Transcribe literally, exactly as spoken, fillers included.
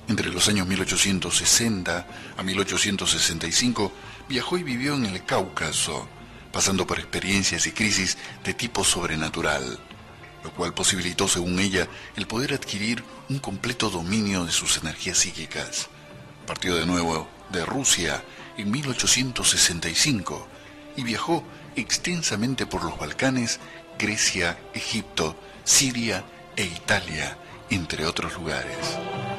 Entre los años mil ochocientos sesenta a mil ochocientos sesenta y cinco viajó y vivió en el Cáucaso, pasando por experiencias y crisis de tipo sobrenatural, lo cual posibilitó, según ella, el poder adquirir un completo dominio de sus energías psíquicas. Partió de nuevo de Rusia en mil ochocientos sesenta y cinco y viajó extensamente por los Balcanes, Grecia, Egipto, Siria e Italia, entre otros lugares.